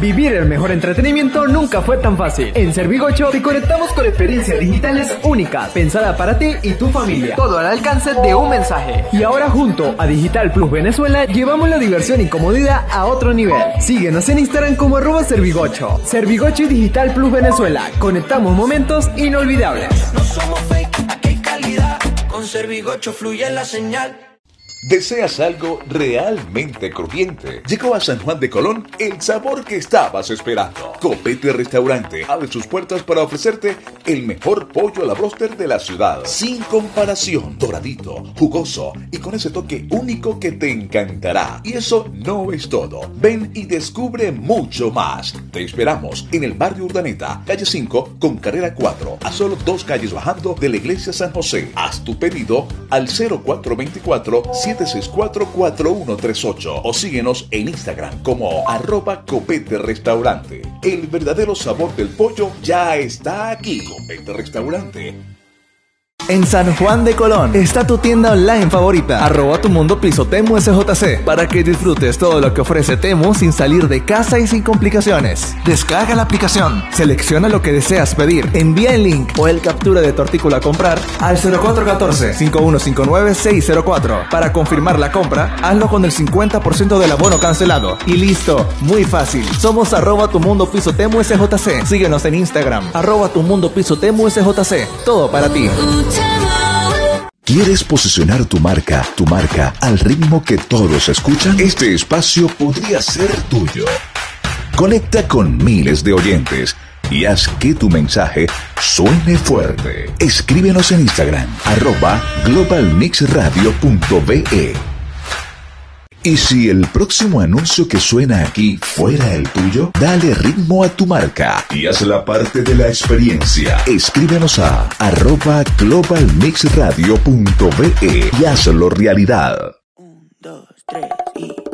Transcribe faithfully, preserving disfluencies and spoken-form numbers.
Vivir el mejor entretenimiento nunca fue tan fácil. En Servigocho te conectamos con experiencias digitales únicas, pensada para ti y tu familia. Todo al alcance de un mensaje. Y ahora junto a Digital Plus Venezuela llevamos la diversión y comodidad a otro nivel. Síguenos en Instagram como arroba Servigocho. Servigocho y Digital Plus Venezuela. Conectamos momentos inolvidables. No somos fake, aquí hay calidad. Con Servigocho fluye la señal. ¿Deseas algo realmente crujiente? Llegó a San Juan de Colón el sabor que estabas esperando. Copete Restaurante abre sus puertas para ofrecerte el mejor pollo a la bróster de la ciudad. Sin comparación, doradito, jugoso y con ese toque único que te encantará. Y eso no es todo. Ven y descubre mucho más. Te esperamos en el barrio Urdaneta, calle cinco con carrera cuatro, a solo dos calles bajando de la iglesia San José. Haz tu pedido al cero cuatro dos cuatro, siete seis cuatro, cuatro uno tres ocho o síguenos en Instagram como arroba Copete Restaurante. El verdadero sabor del pollo ya está aquí. Copete Restaurante. En San Juan de Colón está tu tienda online favorita, arroba tu mundo piso Temu S J C, para que disfrutes todo lo que ofrece Temu sin salir de casa y sin complicaciones. Descarga la aplicación, selecciona lo que deseas pedir, envía el link o el captura de tu artículo a comprar al cero cuatro uno cuatro, cinco uno cinco nueve, seis cero cuatro. Para confirmar la compra, hazlo con el cincuenta por ciento del abono cancelado. Y listo, muy fácil. Somos arroba tu mundo piso Temu S J C. Síguenos en Instagram, arroba tu mundo piso Temu S J C. Todo para ti. ¿Quieres posicionar tu marca, tu marca, al ritmo que todos escuchan? Este espacio podría ser tuyo. Conecta con miles de oyentes y haz que tu mensaje suene fuerte. Escríbenos en Instagram, arroba global mix radio punto be. Y si el próximo anuncio que suena aquí fuera el tuyo, dale ritmo a tu marca y hazla parte de la experiencia. Escríbenos a arroba global mix radio punto be y hazlo realidad. Un, dos, tres y...